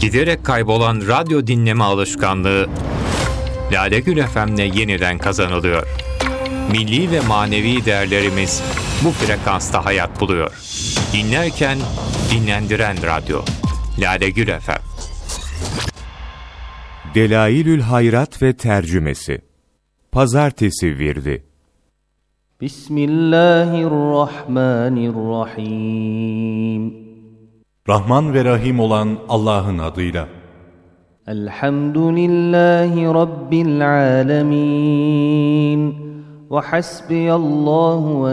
Giderek kaybolan radyo dinleme alışkanlığı Lale Gül FM'le yeniden kazanılıyor. Milli ve manevi değerlerimiz bu frekansta hayat buluyor. Dinlerken dinlendiren radyo. Lale Gül FM. Delailül Hayrat ve tercümesi. Pazartesi virdi. Bismillahirrahmanirrahim. Rahman ve Rahim olan Allah'ın adıyla. Elhamdülillahi Rabbil alemin. Ve hasbiyallahu ve